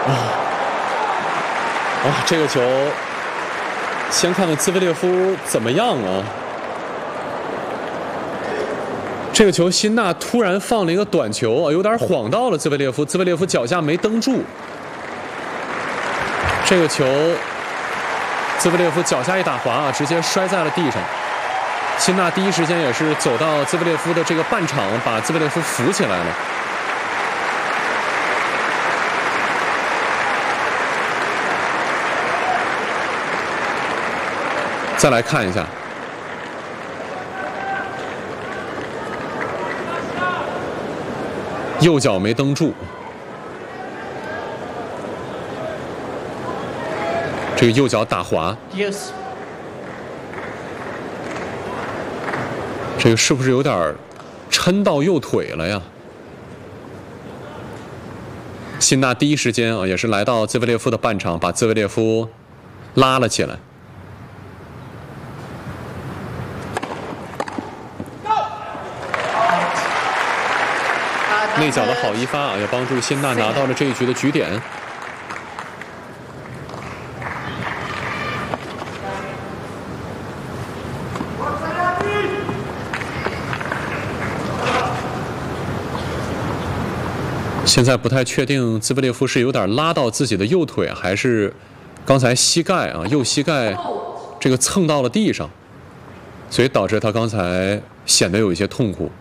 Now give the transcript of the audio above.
这个球，先看看兹维列夫怎么样啊？这个球，辛纳突然放了一个短球啊，有点晃到了兹维列夫，兹维列夫脚下没蹬住。这个球，兹维列夫脚下一打滑啊，直接摔在了地上。辛纳第一时间也是走到兹维列夫的这个半场，把兹维列夫扶起来了。再来看一下，右脚没蹬住，这个右脚打滑。 Yes。 这个是不是有点抻到右腿了呀？辛纳第一时间啊，也是来到兹维列夫的半场，把兹维列夫拉了起来。内角的好一发啊，也帮助辛纳拿到了这一局的局点。现在不太确定兹维列夫是有点拉到自己的右腿，还是刚才膝盖啊右膝盖这个蹭到了地上，所以导致他刚才显得有一些痛苦。